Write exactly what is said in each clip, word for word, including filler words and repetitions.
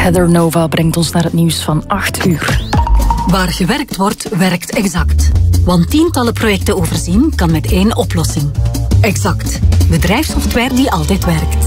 Heather Nova brengt ons naar het nieuws van acht uur. Waar gewerkt wordt, werkt Exact. Want tientallen projecten overzien kan met één oplossing. Exact. Bedrijfssoftware die altijd werkt.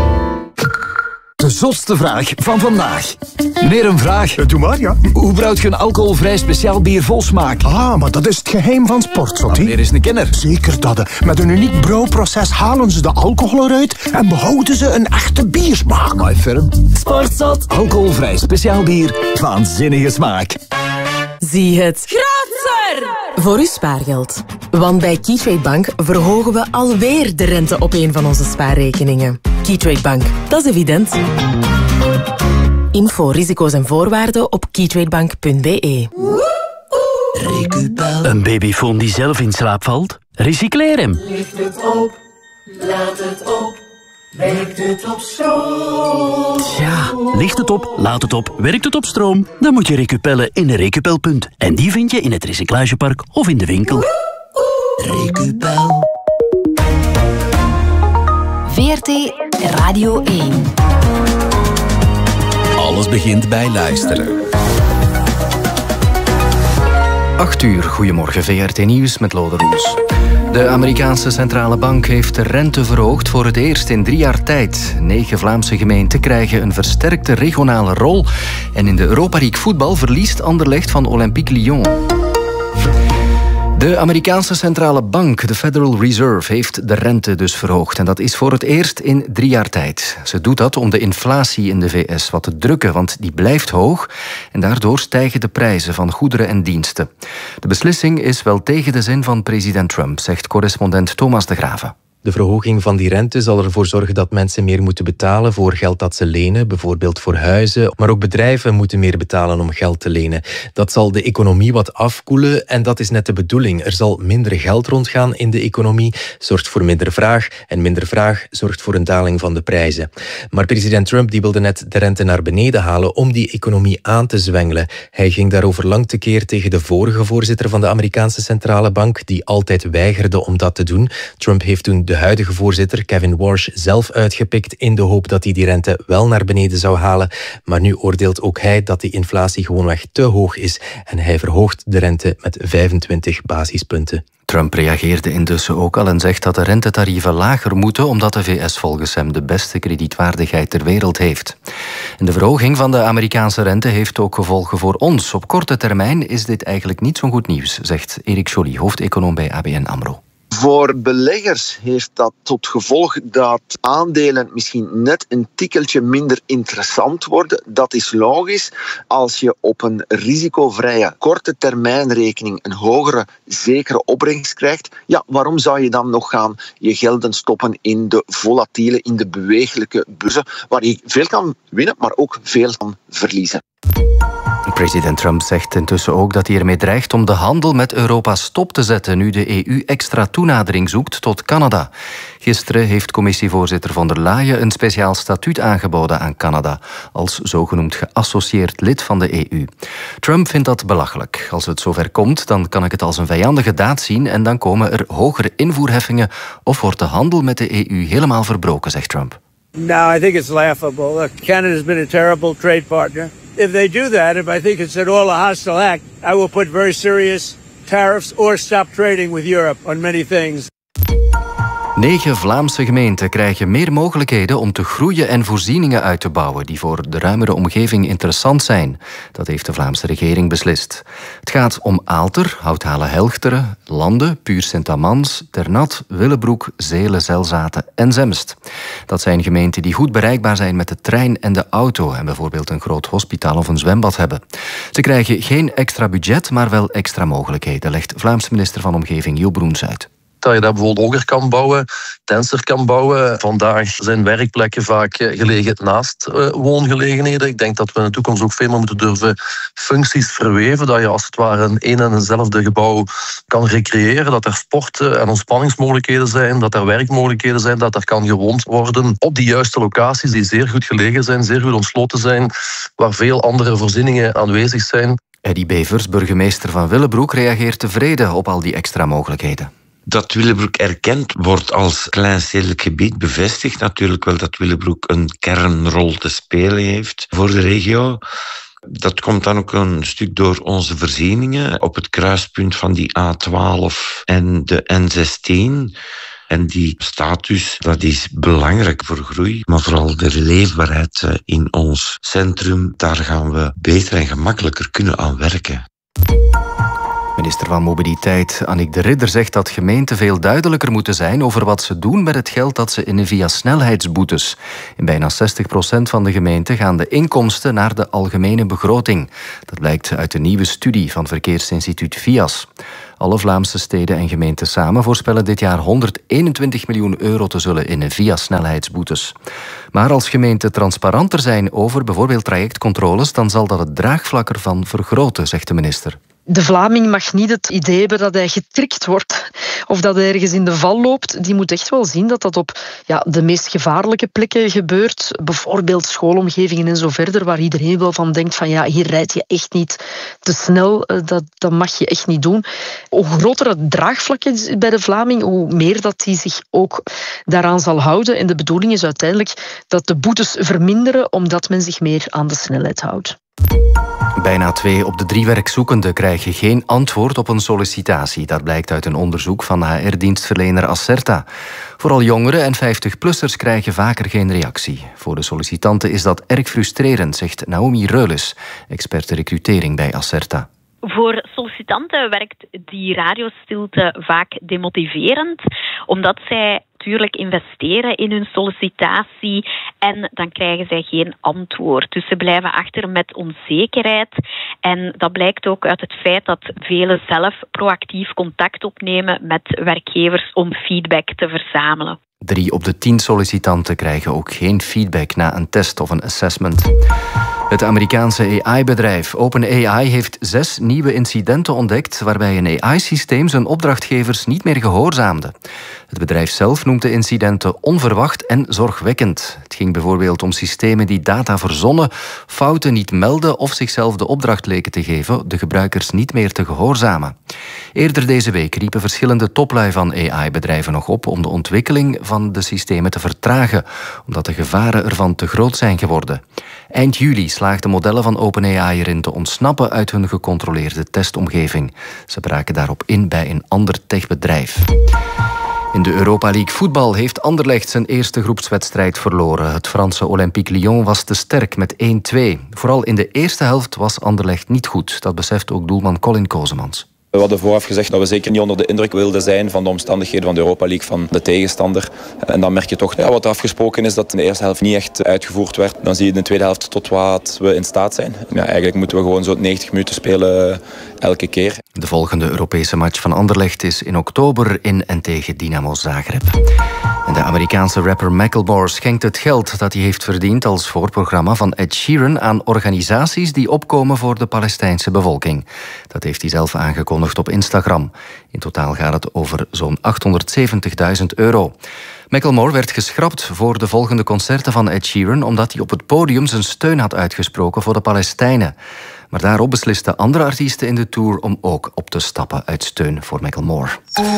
De zotste vraag van vandaag. Meneer, een vraag. Doe maar, ja. Hoe brouwt je een alcoholvrij speciaal bier vol smaak? Ah, maar dat is het geheim van Sportzot, hè? Meneer is een kenner. Zeker dat. Met een uniek brouwproces halen ze de alcohol eruit en behouden ze een echte biersmaak. My firm. Sportzot. Alcoholvrij speciaal bier. Waanzinnige smaak. Zie het groter voor uw spaargeld. Want bij Keytrade Bank verhogen we alweer de rente op een van onze spaarrekeningen. Keytrade Bank, dat is evident. Info, risico's en voorwaarden op keytradebank punt b e. Een babyfoon die zelf in slaap valt? Recycleer hem. Licht het op, laat het op, werkt het op stroom. Ja, licht het op, laat het op, werkt het op stroom? Dan moet je Recupellen in de Recupelpunt. En die vind je in het recyclagepark of in de winkel. Recupel. V R T Radio één. Alles begint bij luisteren. acht uur, goedemorgen, V R T Nieuws met Lode Roels. De Amerikaanse Centrale Bank heeft de rente verhoogd voor het eerst in drie jaar tijd. Negen Vlaamse gemeenten krijgen een versterkte regionale rol. En in de Europa League voetbal verliest Anderlecht van Olympique Lyon. De Amerikaanse Centrale Bank, de Federal Reserve, heeft de rente dus verhoogd. En dat is voor het eerst in drie jaar tijd. Ze doet dat om de inflatie in de V S wat te drukken, want die blijft hoog. En daardoor stijgen de prijzen van goederen en diensten. De beslissing is wel tegen de zin van president Trump, zegt correspondent Thomas de Graven. De verhoging van die rente zal ervoor zorgen dat mensen meer moeten betalen voor geld dat ze lenen, bijvoorbeeld voor huizen. Maar ook bedrijven moeten meer betalen om geld te lenen. Dat zal de economie wat afkoelen en dat is net de bedoeling. Er zal minder geld rondgaan in de economie, zorgt voor minder vraag. En minder vraag zorgt voor een daling van de prijzen. Maar president Trump die wilde net de rente naar beneden halen om die economie aan te zwengelen. Hij ging daarover lang tekeer tegen de vorige voorzitter van de Amerikaanse Centrale Bank, die altijd weigerde om dat te doen. Trump heeft toen de huidige voorzitter Kevin Warsh zelf uitgepikt in de hoop dat hij die rente wel naar beneden zou halen. Maar nu oordeelt ook hij dat die inflatie gewoonweg te hoog is en hij verhoogt de rente met vijfentwintig basispunten. Trump reageerde intussen ook al en zegt dat de rentetarieven lager moeten omdat de V S volgens hem de beste kredietwaardigheid ter wereld heeft. En de verhoging van de Amerikaanse rente heeft ook gevolgen voor ons. Op korte termijn is dit eigenlijk niet zo'n goed nieuws, zegt Erik Joly, hoofdeconoom bij A B N AMRO. Voor beleggers heeft dat tot gevolg dat aandelen misschien net een tikkeltje minder interessant worden. Dat is logisch. Als je op een risicovrije korte termijnrekening een hogere zekere opbrengst krijgt, ja, waarom zou je dan nog gaan je gelden stoppen in de volatiele, in de bewegelijke beurzen, waar je veel kan winnen, maar ook veel kan verliezen. President Trump zegt intussen ook dat hij ermee dreigt om de handel met Europa stop te zetten nu de E U extra toenadering zoekt tot Canada. Gisteren heeft commissievoorzitter von der Leyen een speciaal statuut aangeboden aan Canada als zogenoemd geassocieerd lid van de E U. Trump vindt dat belachelijk. Als het zover komt, dan kan ik het als een vijandige daad zien en dan komen er hogere invoerheffingen of wordt de handel met de E U helemaal verbroken, zegt Trump. No, I think it's laughable. Look, Canada's been a terrible trade partner. If they do that, if I think it's at all a hostile act, I will put very serious tariffs or stop trading with Europe on many things. Negen Vlaamse gemeenten krijgen meer mogelijkheden om te groeien en voorzieningen uit te bouwen die voor de ruimere omgeving interessant zijn. Dat heeft de Vlaamse regering beslist. Het gaat om Aalter, Houthalen-Helchteren, Lande, Puur-Sint-Amans, Ternat, Willebroek, Zelen, Zelzaten en Zemst. Dat zijn gemeenten die goed bereikbaar zijn met de trein en de auto en bijvoorbeeld een groot hospitaal of een zwembad hebben. Ze krijgen geen extra budget, maar wel extra mogelijkheden, legt Vlaamse minister van Omgeving Joep Broens uit. Dat je daar bijvoorbeeld hoger kan bouwen, denser kan bouwen. Vandaag zijn werkplekken vaak gelegen naast uh, woongelegenheden. Ik denk dat we in de toekomst ook veel meer moeten durven functies verweven. Dat je als het ware een één en eenzelfde gebouw kan recreëren. Dat er sport- en ontspanningsmogelijkheden zijn. Dat er werkmogelijkheden zijn. Dat er kan gewoond worden op die juiste locaties die zeer goed gelegen zijn, zeer goed ontsloten zijn. Waar veel andere voorzieningen aanwezig zijn. Eddy Bevers, burgemeester van Willebroek, reageert tevreden op al die extra mogelijkheden. Dat Willebroek erkend wordt als kleinstedelijk gebied bevestigt natuurlijk wel dat Willebroek een kernrol te spelen heeft voor de regio. Dat komt dan ook een stuk door onze voorzieningen op het kruispunt van die A twaalf en de N zestien. En die status, dat is belangrijk voor groei, maar vooral de leefbaarheid in ons centrum, daar gaan we beter en gemakkelijker kunnen aan werken. Minister van Mobiliteit Annick de Ridder zegt dat gemeenten veel duidelijker moeten zijn over wat ze doen met het geld dat ze innen via snelheidsboetes. In bijna zestig procent van de gemeenten gaan de inkomsten naar de algemene begroting. Dat blijkt uit een nieuwe studie van verkeersinstituut V I A S. Alle Vlaamse steden en gemeenten samen voorspellen dit jaar honderdeenentwintig miljoen euro te zullen innen via snelheidsboetes. Maar als gemeenten transparanter zijn over bijvoorbeeld trajectcontroles, dan zal dat het draagvlak ervan vergroten, zegt de minister. De Vlaming mag niet het idee hebben dat hij getrikt wordt of dat hij ergens in de val loopt. Die moet echt wel zien dat dat op ja, de meest gevaarlijke plekken gebeurt. Bijvoorbeeld schoolomgevingen en zo verder, waar iedereen wel van denkt van ja, hier rijd je echt niet te snel. Dat, dat mag je echt niet doen. Hoe groter het draagvlak is bij de Vlaming, hoe meer dat hij zich ook daaraan zal houden. En de bedoeling is uiteindelijk dat de boetes verminderen, omdat men zich meer aan de snelheid houdt. Bijna twee op de drie werkzoekenden krijgen geen antwoord op een sollicitatie. Dat blijkt uit een onderzoek van H R-dienstverlener Acerta. Vooral jongeren en vijftig-plussers krijgen vaker geen reactie. Voor de sollicitanten is dat erg frustrerend, zegt Naomi Reules, expert recrutering bij Acerta. Voor sollicitanten werkt die radiostilte vaak demotiverend, omdat zij natuurlijk investeren in hun sollicitatie en dan krijgen zij geen antwoord. Dus ze blijven achter met onzekerheid en dat blijkt ook uit het feit dat velen zelf proactief contact opnemen met werkgevers om feedback te verzamelen. Drie op de tien sollicitanten krijgen ook geen feedback na een test of een assessment. Het Amerikaanse A I-bedrijf OpenAI heeft zes nieuwe incidenten ontdekt waarbij een A I-systeem zijn opdrachtgevers niet meer gehoorzaamde. Het bedrijf zelf noemt de incidenten onverwacht en zorgwekkend. Het ging bijvoorbeeld om systemen die data verzonnen, fouten niet melden of zichzelf de opdracht leken te geven de gebruikers niet meer te gehoorzamen. Eerder deze week riepen verschillende toplui van A I-bedrijven nog op om de ontwikkeling van de systemen te vertragen, omdat de gevaren ervan te groot zijn geworden. Eind juli slaagden modellen van OpenAI erin te ontsnappen uit hun gecontroleerde testomgeving. Ze braken daarop in bij een ander techbedrijf. In de Europa League voetbal heeft Anderlecht zijn eerste groepswedstrijd verloren. Het Franse Olympique Lyon was te sterk met één twee. Vooral in de eerste helft was Anderlecht niet goed. Dat beseft ook doelman Colin Kozemans. We hadden vooraf gezegd dat we zeker niet onder de indruk wilden zijn van de omstandigheden van de Europa League, van de tegenstander. En dan merk je toch ja, wat er afgesproken is dat in de eerste helft niet echt uitgevoerd werd. Dan zie je in de tweede helft tot wat we in staat zijn. Ja, eigenlijk moeten we gewoon zo negentig minuten spelen elke keer. De volgende Europese match van Anderlecht is in oktober in en tegen Dynamo Zagreb. En de Amerikaanse rapper Macklemore schenkt het geld dat hij heeft verdiend als voorprogramma van Ed Sheeran aan organisaties die opkomen voor de Palestijnse bevolking. Dat heeft hij zelf aangekondigd op Instagram. In totaal gaat het over zo'n achthonderdzeventigduizend euro. Macklemore werd geschrapt voor de volgende concerten van Ed Sheeran omdat hij op het podium zijn steun had uitgesproken voor de Palestijnen. Maar daarop beslisten andere artiesten in de tour om ook op te stappen uit steun voor Macklemore.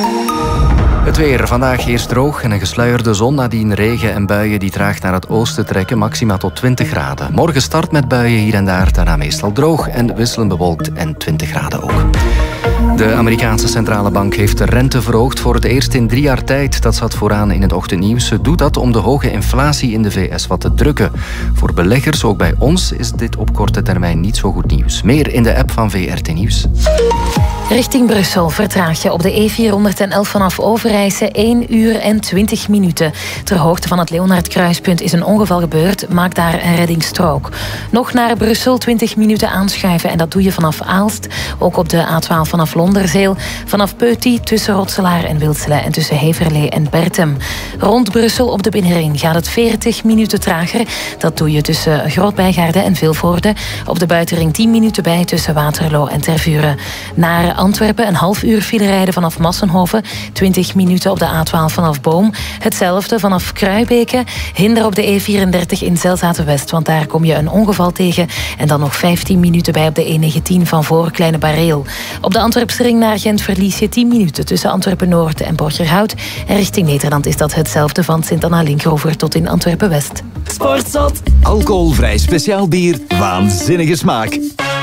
Het weer. Vandaag eerst droog en een gesluierde zon, nadien regen en buien die traag naar het oosten trekken, maxima tot twintig graden. Morgen start met buien hier en daar, daarna meestal droog en wisselend bewolkt en twintig graden ook. De Amerikaanse centrale bank heeft de rente verhoogd voor het eerst in drie jaar tijd. Dat zat vooraan in het ochtendnieuws. Ze doet dat om de hoge inflatie in de V S wat te drukken. Voor beleggers, ook bij ons, is dit op korte termijn niet zo goed nieuws. Meer in de app van V R T Nieuws. Richting Brussel vertraag je op de E vierhonderdelf vanaf Overijse één uur en twintig minuten. Ter hoogte van het Leonhard-kruispunt is een ongeval gebeurd. Maak daar een reddingsstrook. Nog naar Brussel twintig minuten aanschuiven en dat doe je vanaf Aalst. Ook op de A twaalf vanaf Londerzeel. Vanaf Peuty tussen Rotselaar en Wilselen en tussen Heverlee en Bertem. Rond Brussel op de binnenring gaat het veertig minuten trager. Dat doe je tussen Grootbijgaarden en Vilvoorde. Op de buitenring tien minuten bij tussen Waterloo en Tervuren. Naar Antwerpen een half uur file rijden vanaf Massenhoven. twintig minuten op de A twaalf vanaf Boom. Hetzelfde vanaf Kruibeke. Hinder op de E vierendertig in Zelzaten-West, want daar kom je een ongeval tegen. En dan nog vijftien minuten bij op de E negentien van voor Kleine Bareel. Op de Antwerpse ring naar Gent verlies je tien minuten tussen Antwerpen-Noord en Borgerhout. En richting Nederland is dat hetzelfde van Sint-Anna-Linkrover tot in Antwerpen-West. Sportzot. Alcoholvrij speciaal bier. Waanzinnige smaak.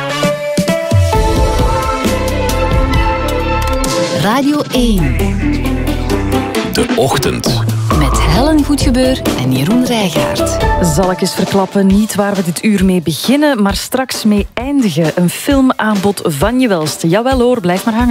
Radio één. De Ochtend. Met Helen Goedgebeur en Jeroen Rijgaard. Zal ik eens verklappen, niet waar we dit uur mee beginnen, maar straks mee eindigen. Een filmaanbod van je welste. Jawel hoor, blijf maar hangen.